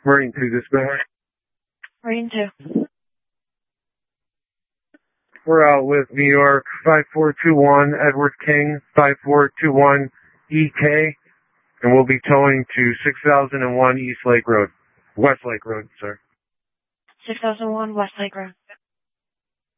Marine 2 dispatch. Marine 2. We're out with New York 5421, Edward King 5421 EK, and we'll be towing to 6001 East Lake Road. West Lake Road, sir. 6001 West Lake Road.